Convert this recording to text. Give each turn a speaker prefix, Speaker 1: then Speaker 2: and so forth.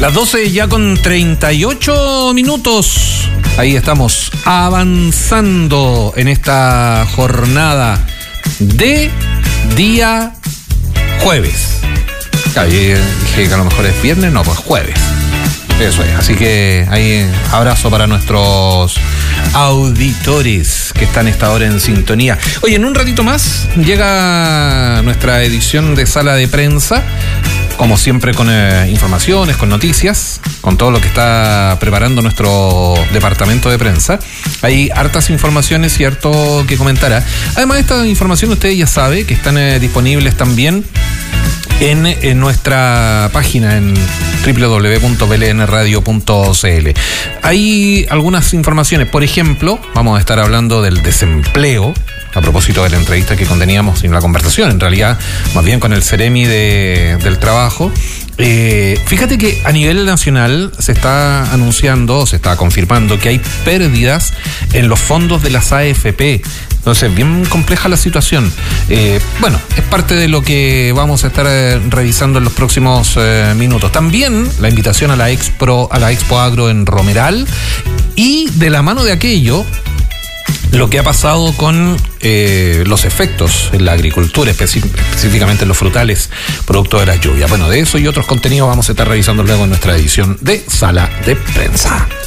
Speaker 1: Las 12 ya con 38 minutos. Ahí estamos avanzando en esta jornada de día jueves. Dije que a lo mejor es viernes, no, pues jueves. Eso es, así que ahí abrazo para nuestros auditores que están a esta hora en sintonía. Oye, en un ratito más llega nuestra edición de Sala de Prensa, como siempre con informaciones, con noticias, con todo lo que está preparando nuestro departamento de prensa. Hay hartas informaciones y harto que comentar. Además, esta información ustedes ya saben que están disponibles también en nuestra página en www.blnradio.cl. Hay algunas informaciones, por ejemplo, vamos a estar hablando del desempleo, a propósito de la entrevista que conteníamos en la conversación, en realidad, más bien con el Ceremi del trabajo. Fíjate que a nivel nacional se está anunciando, se está confirmando que hay pérdidas en los fondos de las AFP. Entonces, bien compleja la situación. Bueno, es parte de lo que vamos a estar revisando en los próximos minutos. También la invitación a la Expo Agro en Romeral, y de la mano de aquello, lo que ha pasado con los efectos en la agricultura, específicamente en los frutales, producto de las lluvias. Bueno, de eso y otros contenidos vamos a estar revisando luego en nuestra edición de Sala de Prensa.